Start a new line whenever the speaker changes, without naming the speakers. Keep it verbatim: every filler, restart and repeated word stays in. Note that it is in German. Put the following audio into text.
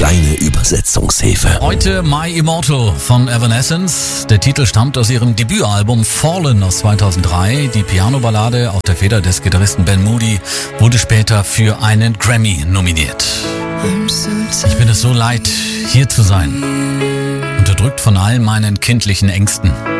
kleine Übersetzungshilfe.
Heute My Immortal von Evanescence. Der Titel stammt aus ihrem Debütalbum Fallen aus zweitausenddrei. Die Piano-Ballade auf der Feder des Gitarristen Ben Moody wurde später für einen Grammy nominiert. Ich bin es so leid, hier zu sein. Unterdrückt von all meinen kindlichen Ängsten.